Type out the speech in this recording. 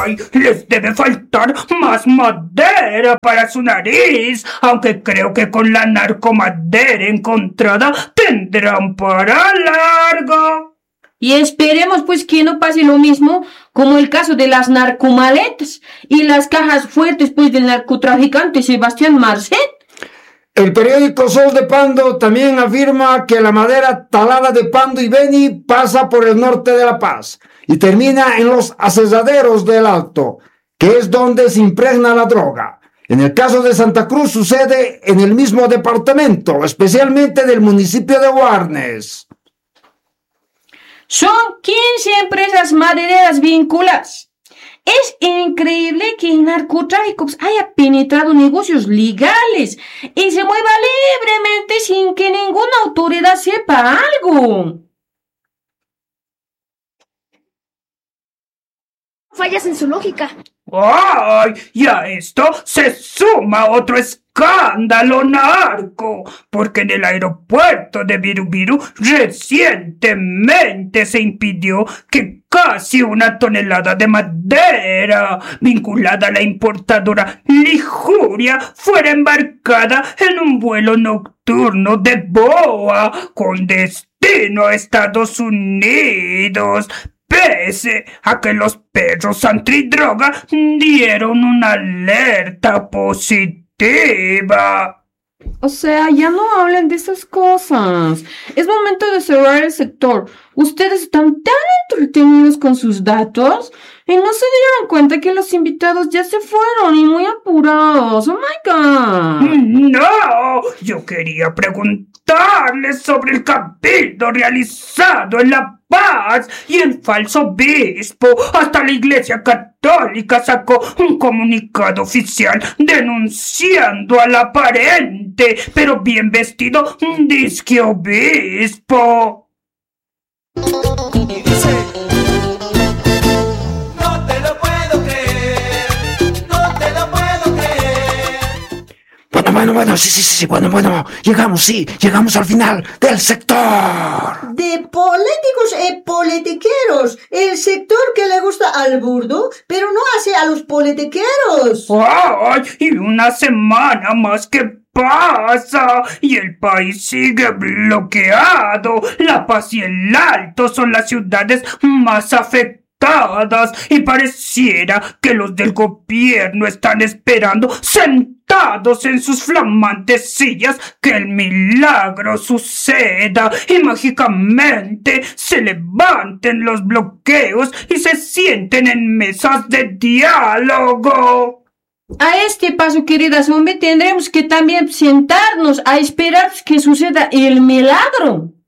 ¡Ay! Les debe faltar más madera para su nariz, aunque creo que con la narcomadera encontrada tendrán para largo. Y esperemos pues que no pase lo mismo como el caso de las narcomaletas y las cajas fuertes pues del narcotraficante Sebastián Marcet. El periódico Sol de Pando también afirma que la madera talada de Pando y Beni pasa por el norte de La Paz y termina en los aserraderos del Alto, que es donde se impregna la droga. En el caso de Santa Cruz sucede en el mismo departamento, especialmente del municipio de Guarnes. Son 15 empresas madereras vinculadas. Es increíble que el narcotráfico haya penetrado negocios legales y se mueva libremente sin que ninguna autoridad sepa algo. Fallas en su lógica. ¡Ay! Y a esto se suma otro escándalo narco, porque en el aeropuerto de Virubiru recientemente se impidió que casi 1 tonelada de madera vinculada a la importadora Liguria fuera embarcada en un vuelo nocturno de BOA con destino a Estados Unidos, pese a que los perros antidroga dieron una alerta positiva. O sea, ya no hablen de esas cosas. Es momento de cerrar el sector. Ustedes están tan entretenidos con sus datos y no se dieron cuenta que los invitados ya se fueron y muy apurados. ¡Oh, my God! No, yo quería preguntarles sobre el cabildo realizado en La Paz y el falso obispo. Hasta la Iglesia Católica sacó un comunicado oficial denunciando al aparente, pero bien vestido, disque obispo. Y dice: no te lo puedo creer, no te lo puedo creer. Bueno, sí, bueno, llegamos al final del sector. De políticos y politiqueros, el sector que le gusta al burdo, pero no hace a los politiqueros. ¡Ay! Y una semana más que pasa y el país sigue bloqueado. La Paz y el Alto son las ciudades más afectadas y pareciera que los del gobierno están esperando sentados en sus flamantes sillas que el milagro suceda y mágicamente se levanten los bloqueos y se sienten en mesas de diálogo. A este paso, queridas hombres, tendremos que también sentarnos a esperar que suceda el milagro.